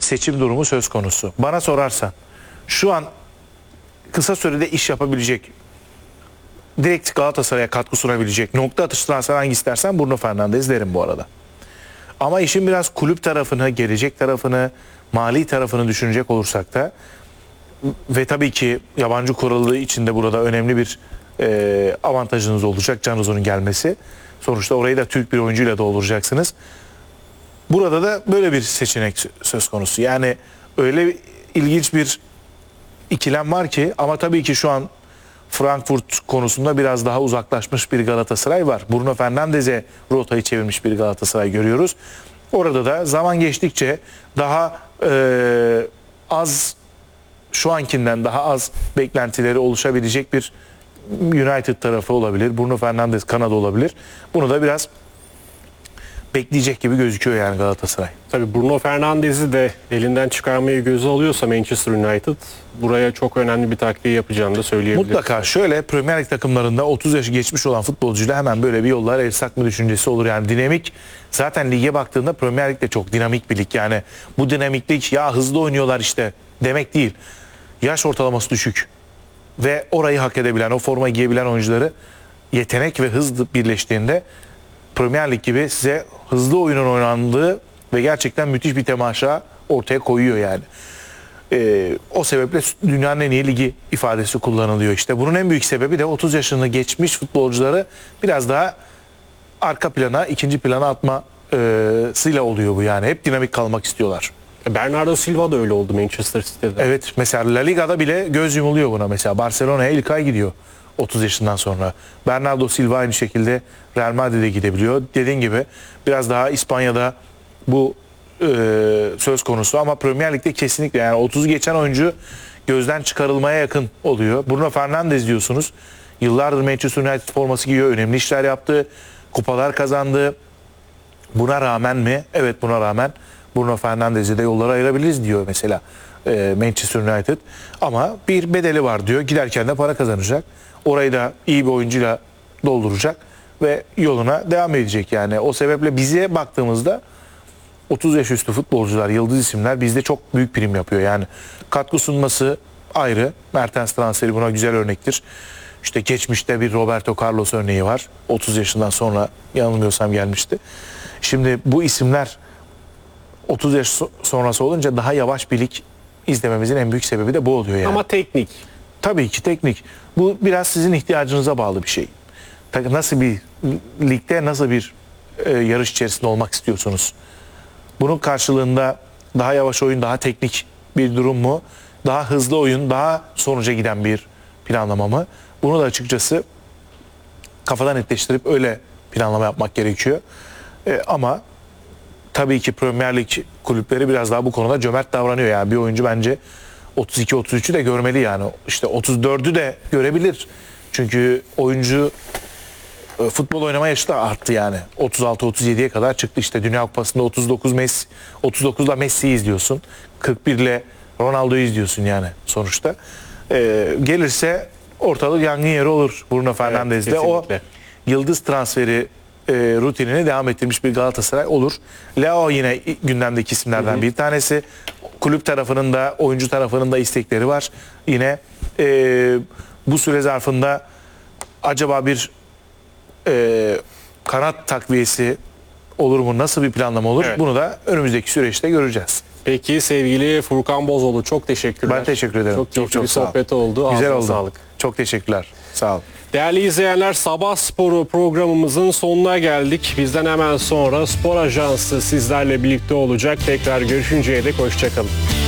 seçim durumu söz konusu. Bana sorarsan şu an kısa sürede iş yapabilecek, direkt Galatasaray'a katkı sunabilecek nokta atışı transfer hangi istersen Bruno Fernandes derim bu arada. Ama işin biraz kulüp tarafını, gelecek tarafını, mali tarafını düşünecek olursak da ve tabii ki yabancı kuralı içinde burada önemli bir avantajınız olacak Can Uzun'un gelmesi. Sonuçta orayı da Türk bir oyuncuyla dolduracaksınız. Burada da böyle bir seçenek söz konusu. Yani öyle ilginç bir ikilem var ki ama tabii ki şu an Frankfurt konusunda biraz daha uzaklaşmış bir Galatasaray var. Bruno Fernandes'e rotayı çevirmiş bir Galatasaray görüyoruz. Orada da zaman geçtikçe daha az, şu ankinden daha az beklentileri oluşabilecek bir United tarafı olabilir. Bruno Fernandes Kanada olabilir. Bunu da biraz bekleyecek gibi gözüküyor yani Galatasaray. Tabii Bruno Fernandes'i de elinden çıkarmayı göze alıyorsa Manchester United buraya çok önemli bir takviye yapacağını da söyleyebiliriz. Mutlaka şöyle Premier Lig takımlarında 30 yaşı geçmiş olan futbolcuyla hemen böyle bir yollara el mı düşüncesi olur. Yani dinamik, zaten lige baktığında Premier Lig de çok dinamik bir lig. Yani bu dinamiklik ya hızlı oynuyorlar işte demek değil. Yaş ortalaması düşük ve orayı hak edebilen, o forma giyebilen oyuncuları yetenek ve hız birleştiğinde Premier Lig gibi size hızlı oyunun oynandığı ve gerçekten müthiş bir temaşa ortaya koyuyor yani. O sebeple dünyanın en iyi ligi ifadesi kullanılıyor işte. Bunun en büyük sebebi de 30 yaşını geçmiş futbolcuları biraz daha arka plana, ikinci plana atmasıyla oluyor bu yani. Hep dinamik kalmak istiyorlar. Bernardo Silva da öyle oldu Manchester City'de. Evet, mesela La Liga'da bile göz yumuluyor buna mesela. Barcelona'ya ilk ay gidiyor 30 yaşından sonra. Bernardo Silva aynı şekilde Real Madrid'e gidebiliyor. Dediğin gibi biraz daha İspanya'da bu söz konusu ama Premier Lig'de kesinlikle yani 30 geçen oyuncu gözden çıkarılmaya yakın oluyor. Bruno Fernandes diyorsunuz. Yıllardır Manchester United forması giyiyor. Önemli işler yaptı. Kupalar kazandı. Buna rağmen mi? Evet, buna rağmen Bruno Fernandes'i de yollara ayırabiliriz diyor mesela Manchester United. Ama bir bedeli var diyor. Giderken de para kazanacak. Orayı da iyi bir oyuncuyla dolduracak ve yoluna devam edecek yani. O sebeple bize baktığımızda 30 yaş üstü futbolcular, yıldız isimler bizde çok büyük prim yapıyor. Yani katkı sunması ayrı. Mertens transferi buna güzel örnektir. İşte geçmişte bir Roberto Carlos örneği var. 30 yaşından sonra yanılmıyorsam gelmişti. Şimdi bu isimler 30 yaş sonrası olunca daha yavaş bir lig izlememizin en büyük sebebi de bu oluyor yani. Ama teknik. Tabii ki teknik. Bu biraz sizin ihtiyacınıza bağlı bir şey. Nasıl bir ligde, nasıl bir yarış içerisinde olmak istiyorsunuz? Bunun karşılığında daha yavaş oyun, daha teknik bir durum mu? Daha hızlı oyun, daha sonuca giden bir planlama mı? Bunu da açıkçası kafadan netleştirip öyle planlama yapmak gerekiyor. Ama tabii ki Premier Lig kulüpleri biraz daha bu konuda cömert davranıyor. Yani bir oyuncu bence 32-33'ü de görmeli yani. İşte 34'ü de görebilir. Çünkü oyuncu futbol oynama yaşı da arttı yani. 36-37'ye kadar çıktı işte. Dünya Kupası'nda 39'da Messi'yi izliyorsun. 41'le Ronaldo'yu izliyorsun yani sonuçta. Gelirse ortalık yangın yeri olur Bruno Fernandes'de. Evet, o yıldız transferi rutinini devam ettirmiş bir Galatasaray olur. Leo yine gündemdeki isimlerden bir tanesi. Kulüp tarafının da oyuncu tarafının da istekleri var. Yine bu süre zarfında acaba bir kanat takviyesi olur mu? Nasıl bir planlama olur? Evet. Bunu da önümüzdeki süreçte göreceğiz. Peki sevgili Furkan Bozoğlu, çok teşekkürler. Ben teşekkür ederim. Çok keyifli bir sohbet oldu. Güzel oldu. Sağlık. Çok teşekkürler. Sağ olun. Değerli izleyenler, Sabah Sporu programımızın sonuna geldik. Bizden hemen sonra Spor Ajansı sizlerle birlikte olacak. Tekrar görüşünceye dek hoşça kalın.